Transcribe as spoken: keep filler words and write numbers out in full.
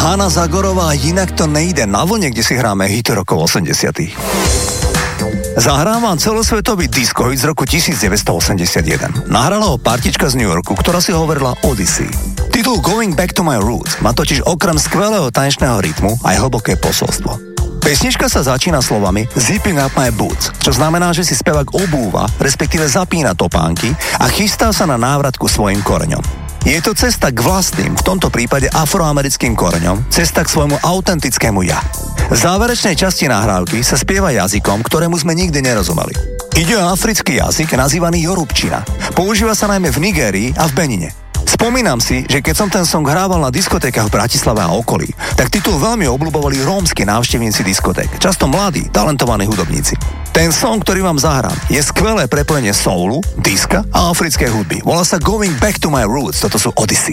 Hanna Zagorová, Jinak to nejde, na vlne, kde si hráme hity rokov osemdesiatych. Zahrávam celosvetový disco hit z roku devätnásťstoosemdesiatjeden. Nahrala ho partička z New Yorku, ktorá si hovorila Odyssey. Titul Going Back to My Roots má totiž okrem skvelého tanečného rytmu aj hlboké posolstvo. Pesnička sa začína slovami Zipping up my boots, čo znamená, že si spevák obúva, respektíve zapína topánky a chystá sa na návrat ku svojim koreňom. Je to cesta k vlastným, v tomto prípade afroamerickým koreňom, cesta k svojmu autentickému ja. V záverečnej časti nahrávky sa spieva jazykom, ktorému sme nikdy nerozumeli. Ide o africký jazyk nazývaný jorubčina. Používa sa najmä v Nigérii a v Benine. Spomínam si, že keď som ten song hrával na diskotékach v Bratislave a okolí, tak titul veľmi obľúbovali rómski návštevníci diskoték, často mladí, talentovaní hudobníci. Ten song, ktorý vám zahrám, je skvelé prepojenie soulu, diska a africkej hudby. Volá sa Going Back to My Roots, toto sú Odyssey.